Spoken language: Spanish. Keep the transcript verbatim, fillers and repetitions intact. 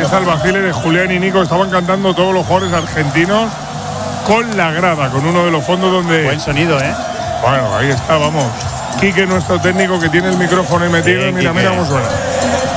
Ese albacile de Julián y Nico, estaban cantando todos los jugadores argentinos con la grada, con uno de los fondos donde… Buen sonido, ¿eh? Bueno, ahí está, vamos. Quique, nuestro técnico, que tiene el micrófono ahí metido, Sí, y mira, Quique. mira cómo suena.